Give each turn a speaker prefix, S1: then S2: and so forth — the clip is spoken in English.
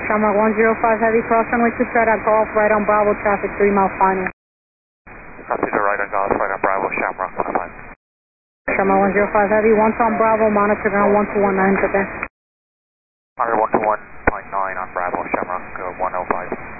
S1: Shamrock 105 Heavy, cross runway 2 right on Golf, right on Bravo, traffic 3 mile final.
S2: Copy the right on Golf, right on Bravo, Shamrock 105.
S1: Shamrock 105 Heavy, 1 on Bravo, monitor ground 1219 today.
S2: Monitor 121.9 on Bravo, Shamrock 105.